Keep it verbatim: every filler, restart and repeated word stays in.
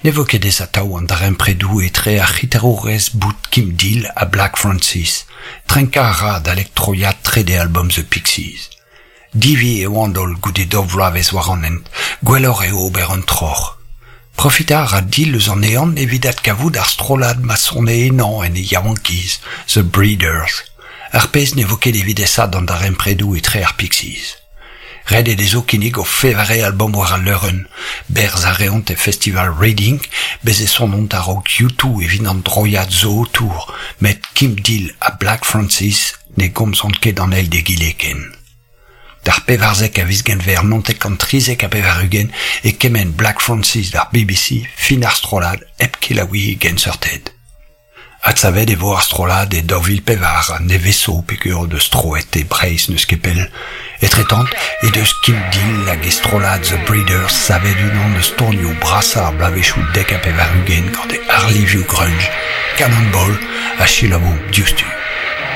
N'évoquez des atao an dar empredou etre ar c'hitarourez bout Kim Deal a Black Francis, trenka a ra d'alek troiat tre de albums The Pixies. Divi e wandol goude dovlavez war anent, gwellor e ober an tror. Profita a Deal eus an ean evidat kavout ar strolad ma sonne enan en e yawankiz, The Breeders. Ar pez n'évoquez devidesad an dar empredou etre ar Pixies. Red e dezo kinnig o fevare album war a leuren, berz a reont e festival Reading, bez e son ont a rog YouTube e vin an droiad zo autour, met Kim Deal a Black Francis ne gomzont ket an el de gileken. Dar pevarzek a vizgen ver nontek an trizek a pevarugen e kemen Black Francis dar B B C fin ar strolad ep kelaoui gen surted. Atzaved e vo ar strolad e dorvil pevar ne veso pekur de stroet e breiz neus kepel. Etretant, e deus Kim Deal hag e strolad The Breeders saved unan eus tornio brassar blavechou dek a pevarugen gant e Harley View Grunge, Cannonball a chilavo diustu.